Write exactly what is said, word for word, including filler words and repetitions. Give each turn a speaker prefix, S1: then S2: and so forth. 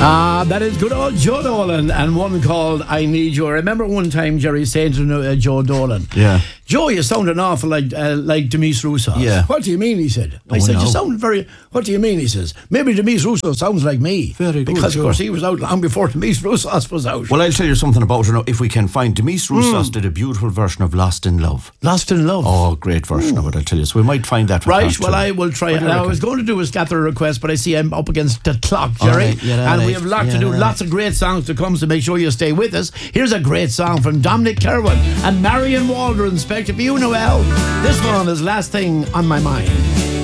S1: Ah, that is good old Joe Dolan, and one called I Need You. I remember one time Jerry saying to uh, Joe Dolan,
S2: Yeah.
S1: Joe, you sound an awful like uh, like Demise Roussos.
S2: Yeah.
S1: What do you mean, he said. I
S2: Oh,
S1: said,
S2: no.
S1: you sound very... What do you mean, he says. Maybe Demise Roussos sounds like me.
S2: Very good,
S1: Because,
S2: Joe.
S1: of course, he was out long before Demise Roussos was out.
S2: Well, I'll tell you something about her now, if we can find. Demise Roussos did a beautiful version of Lost in Love.
S1: Lost in Love.
S2: Oh, great version of it, I'll tell you. So we might find that. for
S1: Right,
S2: part
S1: well,
S2: two.
S1: I will try
S2: What
S1: it.
S2: do you
S1: Now, I
S2: reckon?
S1: was going to do a scatter request, but I see I'm up against the clock,
S2: All
S1: Jerry.
S2: right, yeah,
S1: and
S2: all
S1: we
S2: right,
S1: have lots to do,
S2: yeah.
S1: lots of great songs to come, so make sure you stay with us. Here's a great song from Dominic Kerwin and Marion Waldron, Spectre for you, Noel. This one is Last Thing on My Mind.